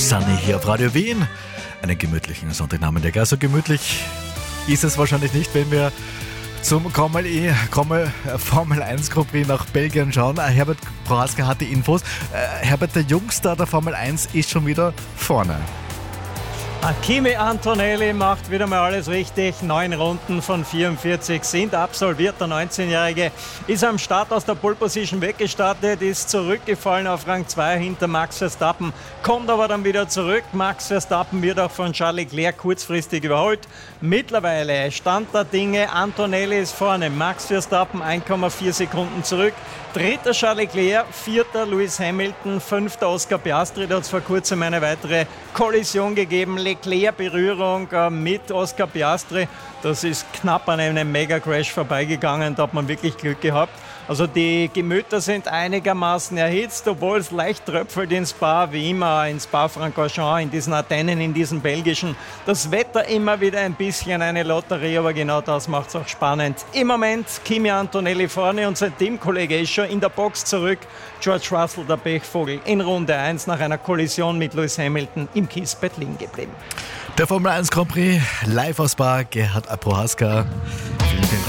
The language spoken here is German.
Sunny hier auf Radio Wien. Einen gemütlichen Sonntagnachmittag. Der gar so gemütlich ist es wahrscheinlich nicht, wenn wir zum Formel 1 Grand Prix nach Belgien schauen. Herbert Prohaska hat die Infos. Herbert, der Jungstar der Formel 1 ist schon wieder vorne. Kimi Antonelli macht wieder mal alles richtig. 9 Runden von 44 sind absolviert. Der 19-Jährige ist am Start aus der Pole Position weggestartet, ist zurückgefallen auf Rang 2 hinter Max Verstappen, kommt aber dann wieder zurück. Max Verstappen wird auch von Charles Leclerc kurzfristig überholt. Mittlerweile Stand der Dinge, Antonelli ist vorne, Max Verstappen 1,4 Sekunden zurück. Dritter Charles Leclerc, vierter Lewis Hamilton, fünfter Oscar Piastri. Da hat es vor kurzem eine weitere Kollision gegeben. Leclerc-Berührung mit Oscar Piastri. Das ist knapp an einem Mega-Crash vorbeigegangen. Da hat man wirklich Glück gehabt. Also die Gemüter sind einigermaßen erhitzt, obwohl es leicht tröpfelt in Spa, wie immer in Spa-Francorchamps, in diesen Ardennen, in diesen belgischen. Das Wetter immer wieder ein bisschen eine Lotterie, aber genau das macht es auch spannend. Im Moment Kimi Antonelli vorne und sein Teamkollege ist schon in der Box zurück. George Russell, der Pechvogel, in Runde 1 nach einer Kollision mit Lewis Hamilton im Kiesbett liegen geblieben. Der Formel 1 Grand Prix live aus Spa, Gerhard Prohaska. Vielen Dank.